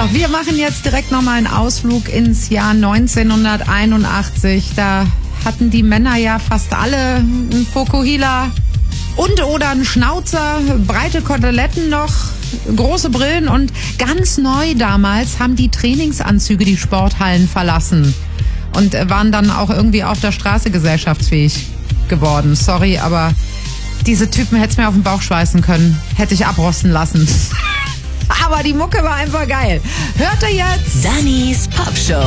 wir machen jetzt direkt nochmal einen Ausflug ins Jahr 1981. Da hatten die Männer ja fast alle einen Fokuhila und oder einen Schnauzer, breite Koteletten noch, große Brillen und ganz neu damals haben die Trainingsanzüge die Sporthallen verlassen und waren dann auch irgendwie auf der Straße gesellschaftsfähig geworden. Sorry, aber diese Typen hätte es mir auf den Bauch schweißen können. Hätte ich abrosten lassen. Aber die Mucke war einfach geil. Hört ihr jetzt? Dannys Pop Show.